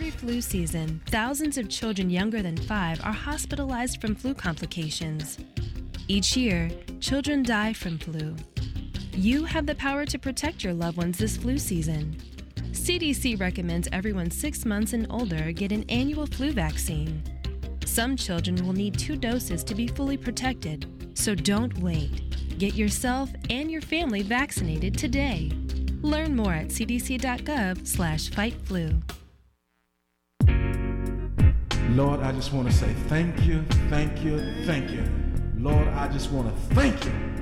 Every flu season, thousands of children younger than 5 are hospitalized from flu complications. Each year, children die from flu. You have the power to protect your loved ones this flu season. CDC recommends everyone 6 months and older get an annual flu vaccine. Some children will need 2 doses to be fully protected, so don't wait. Get yourself and your family vaccinated today. Learn more at cdc.gov/fightflu. Lord, I just want to say thank you, thank you, thank you. Lord, I just want to thank you